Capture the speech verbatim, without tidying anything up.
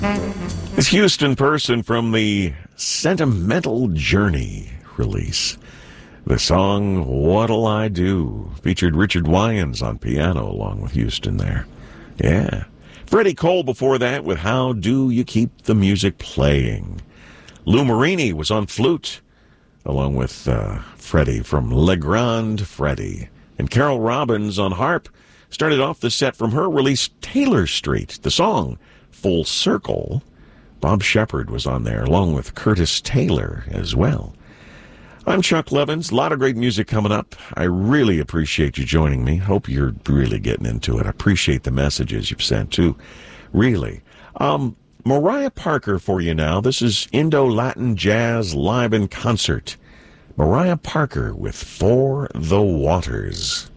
It's Houston Person from the Sentimental Journey release. The song What'll I Do featured Richard Wyans on piano along with Houston there. Yeah. Freddie Cole before that with How Do You Keep the Music Playing. Lou Marini was on flute along with uh, Freddie from Le Grand Freddie. And Carol Robbins on harp started off the set from her release Taylor Street. The song Full Circle. Bob Shepard was on there along with Curtis Taylor as well. I'm Chuck Levins. A lot of great music coming up. I really appreciate you joining me. Hope you're really getting into it. I appreciate the messages you've sent, too. Really. Um, Mariah Parker for you now. This is Indo-Latin Jazz live in concert. Mariah Parker with For the Waters.